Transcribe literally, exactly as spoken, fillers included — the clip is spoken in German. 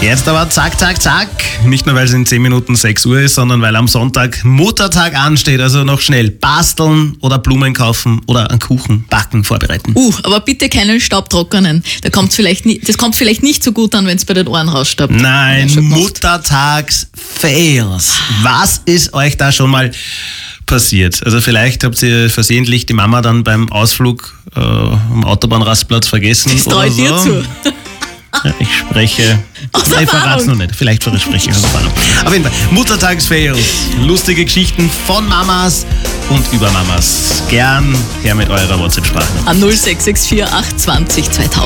Jetzt aber zack, zack, zack. Nicht nur, weil es in zehn Minuten sechs Uhr ist, sondern weil am Sonntag Muttertag ansteht. Also noch schnell basteln oder Blumen kaufen oder einen Kuchen backen vorbereiten. Uh, aber bitte keinen Staubtrockenen. Da kommt's vielleicht nie, das kommt vielleicht nicht so gut an, wenn es bei den Ohren rausstaubt. Nein, Muttertags-Fails. Was ist euch da schon mal passiert? Also vielleicht habt ihr versehentlich die Mama dann beim Ausflug äh, am Autobahnrastplatz vergessen. Das oder traue ich so. dir zu. Ja, ich spreche. Aus Nein, ich verrate es Erfahrung. noch nicht. Vielleicht spreche ich aus Erfahrung. Auf jeden Fall, Muttertagsfails. Lustige Geschichten von Mamas und über Mamas. Gern her mit eurer WhatsApp-Sprache. An null sechs sechs vier acht zwanzig zweitausend.